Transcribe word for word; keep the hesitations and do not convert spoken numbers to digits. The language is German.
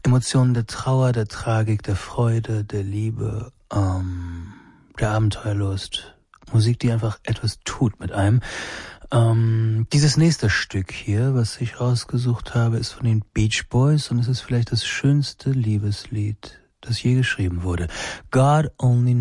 Emotionen der Trauer, der Tragik, der Freude, der Liebe, ähm, der Abenteuerlust. Musik, die einfach etwas tut mit einem. Ähm, dieses nächste Stück hier, was ich rausgesucht habe, ist von den Beach Boys und es ist vielleicht das schönste Liebeslied, das je geschrieben wurde. God Only